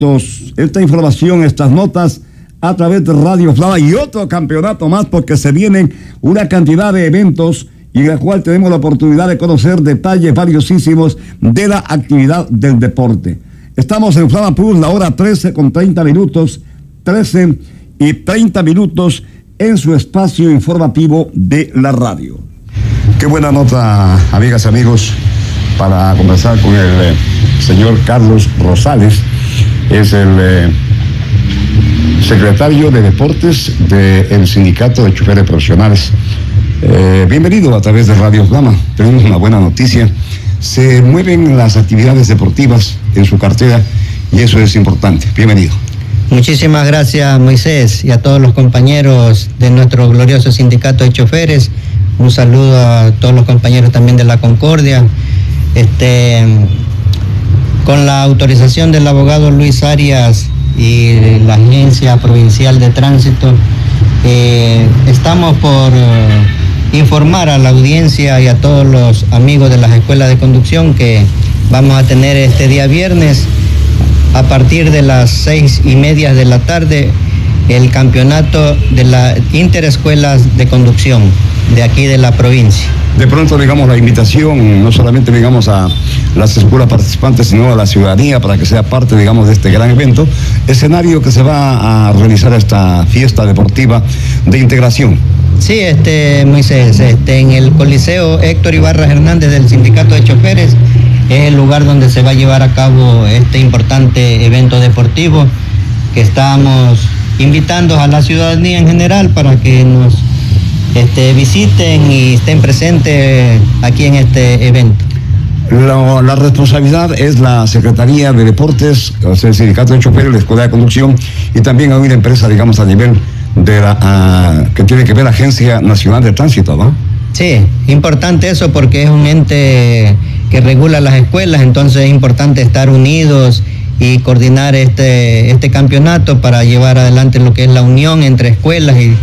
esta información, estas notas a través de Radio Flama y otro campeonato más, porque se vienen una cantidad de eventos y en la cual tenemos la oportunidad de conocer detalles valiosísimos de la actividad del deporte. Estamos en Flama Plus, la hora 13:30, 13:30 en su espacio informativo de la radio. Qué buena nota, amigas y amigos, para conversar con el señor Carlos Rosales. Es el secretario de Deportes del Sindicato de Choferes Profesionales. Bienvenido a través de Radio Flama. Tenemos una buena noticia. Se mueven las actividades deportivas en su cartera y eso es importante. Bienvenido. Muchísimas gracias, Moisés, y a todos los compañeros de nuestro glorioso Sindicato de Choferes. Un saludo a todos los compañeros también de la Concordia. Con la autorización del abogado Luis Arias y la Agencia Provincial de Tránsito, estamos por informar a la audiencia y a todos los amigos de las escuelas de conducción que vamos a tener este día viernes a partir de las 6:30 de la tarde el campeonato de las interescuelas de conducción de aquí de la provincia. De pronto, digamos, la invitación, no solamente, digamos, a las escuelas participantes, sino a la ciudadanía para que sea parte, digamos, de este gran evento, escenario que se va a realizar esta fiesta deportiva de integración. Sí, Moisés, en el Coliseo Héctor Ibarra Hernández del Sindicato de Choferes es el lugar donde se va a llevar a cabo este importante evento deportivo que estamos invitando a la ciudadanía en general para que nos visiten y estén presentes aquí en este evento. La responsabilidad es la Secretaría de Deportes, o sea, el Sindicato de Choferes, la Escuela de Conducción y también hay una empresa, digamos, a nivel de que tiene que ver la Agencia Nacional de Tránsito, ¿no? Sí, importante eso porque es un ente que regula las escuelas, entonces es importante estar unidos y coordinar este campeonato para llevar adelante lo que es la unión entre escuelas y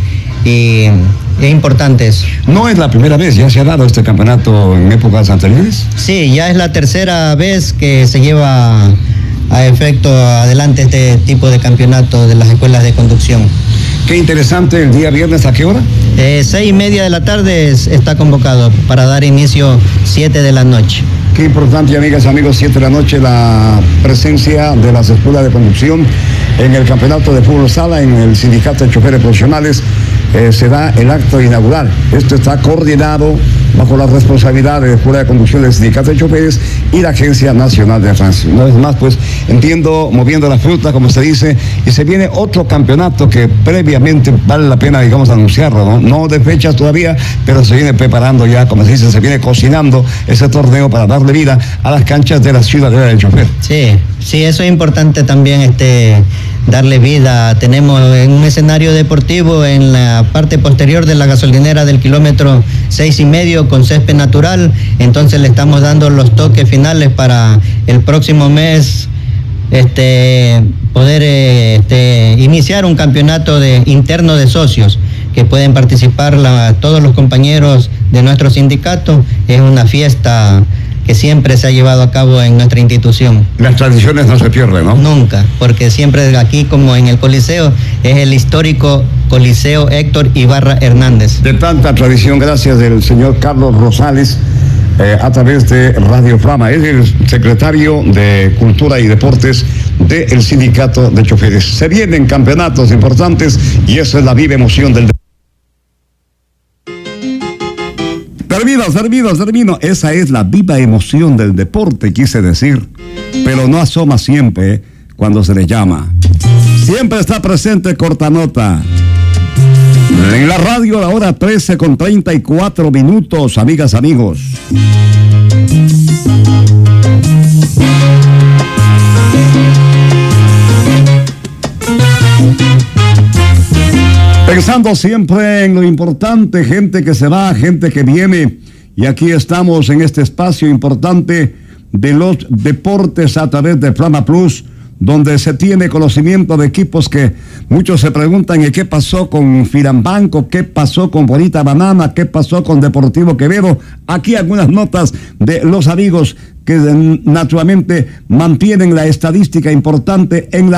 es importante eso. ¿No es la primera vez? ¿Ya se ha dado este campeonato en épocas anteriores? Sí, ya es la tercera vez que se lleva a efecto adelante este tipo de campeonato de las escuelas de conducción. Qué interesante, el día viernes, ¿a qué hora? 6:30 de la tarde está convocado para dar inicio 7 de la noche. Qué importante, amigas y amigos, 7 de la noche la presencia de las escuelas de conducción en el campeonato de fútbol sala en el Sindicato de Choferes Profesionales. Se da el acto inaugural. Esto está coordinado bajo la responsabilidad de la Escuela de Conducción del Sindicato de Choferes y la Agencia Nacional de Tránsito. Una vez más, pues, entiendo, moviendo la fruta, como se dice, y se viene otro campeonato que previamente vale la pena, digamos, anunciarlo, ¿no? No de fechas todavía, pero se viene preparando ya, como se dice, se viene cocinando ese torneo para darle vida a las canchas de la Ciudadela del Chofer. Sí, eso es importante también, darle vida. Tenemos un escenario deportivo en la parte posterior de la gasolinera del kilómetro 6,5 con césped natural, entonces le estamos dando los toques finales para el próximo mes poder iniciar un campeonato interno de socios que pueden participar todos los compañeros de nuestro sindicato. Es una fiesta que siempre se ha llevado a cabo en nuestra institución. Las tradiciones no se pierden, ¿no? Nunca, porque siempre aquí, como en el Coliseo, es el histórico Coliseo Héctor Ibarra Hernández. De tanta tradición, gracias del señor Carlos Rosales, a través de Radio Flama. Es el secretario de Cultura y Deportes del Sindicato de Choferes. Se vienen campeonatos importantes y eso es la viva emoción del deporte. Termino. Esa es la viva emoción del deporte, quise decir. Pero no asoma siempre cuando se le llama. Siempre está presente Cortanota. En la radio, a la hora 13:34, amigas, amigos. Pensando siempre en lo importante, gente que se va, gente que viene. Y aquí estamos en este espacio importante de los deportes a través de Flama Plus, donde se tiene conocimiento de equipos que muchos se preguntan ¿y qué pasó con Firambanco? ¿Qué pasó con Bonita Banana? ¿Qué pasó con Deportivo Quevedo? Aquí algunas notas de los amigos que naturalmente mantienen la estadística importante en la